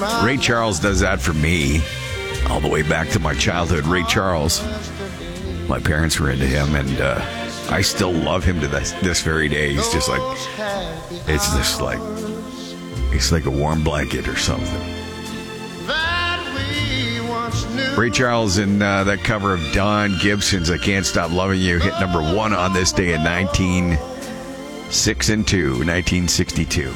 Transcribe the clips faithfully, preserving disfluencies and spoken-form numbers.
Ray Charles does that for me all the way back to my childhood. Ray Charles, my parents were into him, and uh, I still love him to this, this very day. He's just like, it's just like, it's like a warm blanket or something. Ray Charles in uh, that cover of Don Gibson's I Can't Stop Loving You hit number one on this day in nineteen six and two, nineteen sixty-two.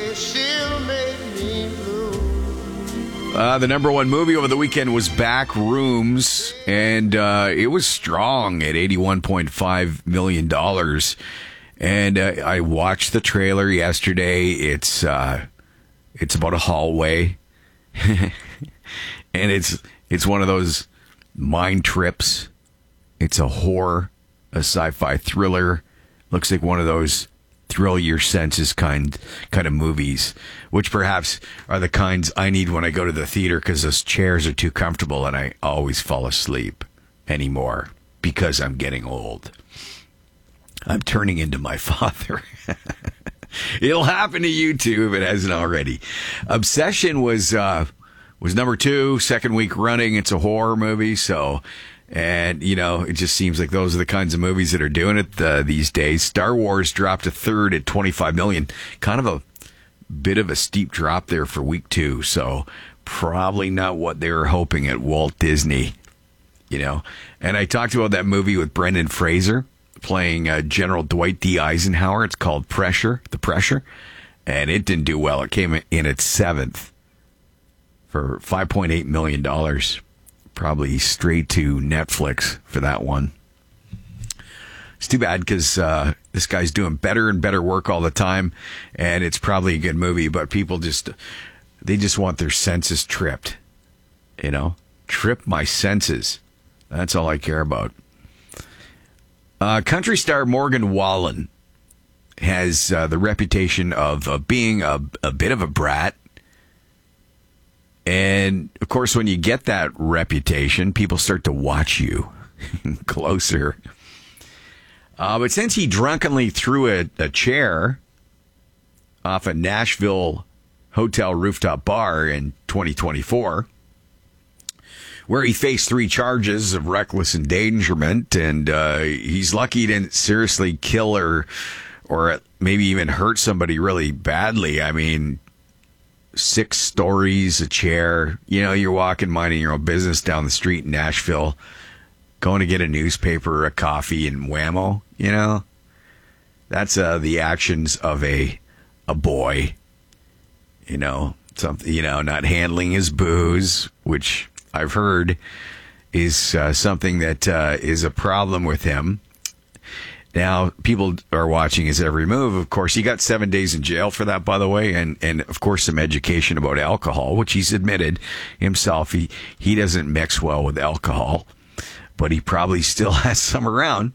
Uh, the number one movie over the weekend was Back Rooms, and uh, it was strong at eighty-one point five million dollars. And uh, I watched the trailer yesterday. It's uh, it's about a hallway, and it's it's one of those mind trips. It's a horror, a sci-fi thriller. Looks like one of those thrill your senses kind kind of movies, which perhaps are the kinds I need when I go to the theater because those chairs are too comfortable and I always fall asleep anymore because I'm getting old. I'm turning into my father. It'll happen to you too if it hasn't already. Obsession was uh, was number two, second week running. It's a horror movie, so. And, you know, it just seems like those are the kinds of movies that are doing it uh, these days. Star Wars dropped a third at twenty-five million dollars. Kind of a bit of a steep drop there for week two. So probably not what they were hoping at Walt Disney, you know. And I talked about that movie with Brendan Fraser playing uh, General Dwight D. Eisenhower. It's called Pressure, The Pressure. And it didn't do well. It came in at seventh for five point eight million dollars. Probably straight to Netflix for that one. It's too bad because uh, this guy's doing better and better work all the time, and it's probably a good movie, but people just, they just want their senses tripped. You know? Trip my senses. That's all I care about. Uh, country star Morgan Wallen has uh, the reputation of uh, being a, a bit of a brat. And, of course, when you get that reputation, people start to watch you closer. Uh, but since he drunkenly threw a, a chair off a Nashville hotel rooftop bar in twenty twenty-four, where he faced three charges of reckless endangerment, and uh, he's lucky he didn't seriously kill or, or maybe even hurt somebody really badly. I mean, six stories, a chair. You know, you're walking, minding your own business down the street in Nashville, going to get a newspaper, a coffee, and whammo. You know, that's uh, the actions of a a boy. You know, something. You know, not handling his booze, which I've heard is uh, something that uh, is a problem with him. Now, people are watching his every move. Of course, he got seven days in jail for that, by the way, and, and of course, some education about alcohol, which he's admitted himself. He, he doesn't mix well with alcohol, but he probably still has some around.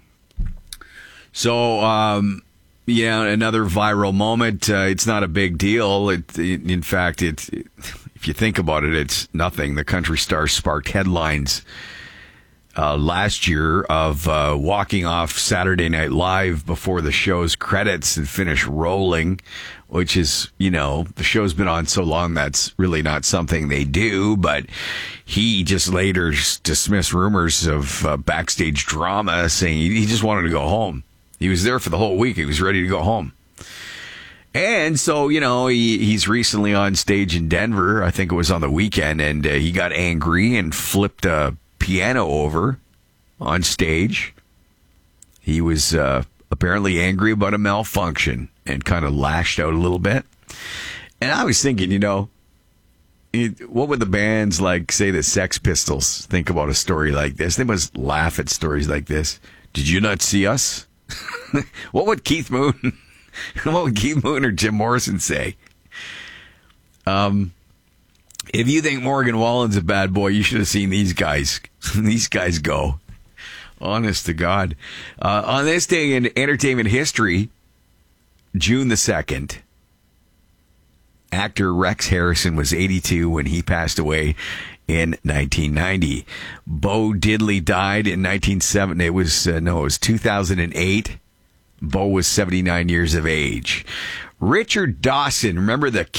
So, um, yeah, another viral moment. Uh, it's not a big deal. It, it, in fact, it, it, if you think about it, it's nothing. The country star sparked headlines Uh, last year of uh, walking off Saturday Night Live before the show's credits had finished rolling, which is, you know, the show's been on so long that's really not something they do, but he just later dismissed rumors of uh, backstage drama, saying he just wanted to go home. He was there for the whole week. He was ready to go home. And so, you know, he, he's recently on stage in Denver. I think it was on the weekend, and uh, he got angry and flipped a piano over on stage. He was uh, apparently angry about a malfunction and kind of lashed out a little bit. And I was thinking, you know, it, what would the bands like, say, the Sex Pistols think about a story like this? They must laugh at stories like this. Did you not see us? What would Keith Moon, what would Keith Moon or Jim Morrison say? Um. If you think Morgan Wallen's a bad boy, you should have seen these guys. These guys go. Honest to God. Uh, on this day in entertainment history, June the second, actor Rex Harrison was eighty-two when he passed away in nineteen ninety. Bo Diddley died in nineteen seventy. It was, uh, no, it was two thousand eight. Bo was seventy-nine years of age. Richard Dawson, remember the